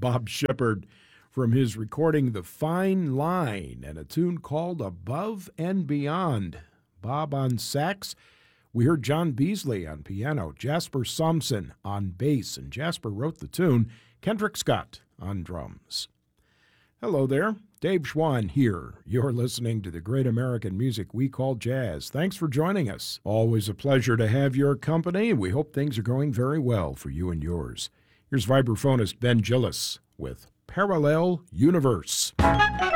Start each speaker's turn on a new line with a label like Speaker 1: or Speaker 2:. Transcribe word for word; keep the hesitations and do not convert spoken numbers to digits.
Speaker 1: Bob Shepard from his recording The Fine Line and a tune called Above and Beyond. Bob on sax. We heard John Beasley on piano, Jasper Thompson on bass, and Jasper wrote the tune, Kendrick Scott on drums. Hello there, Dave Schwann here. You're listening to the great American music we call jazz. Thanks for joining us. Always a pleasure to have your company. We hope things are going very well for you and yours. Here's vibraphonist Ben Gillis with Parallel Universe.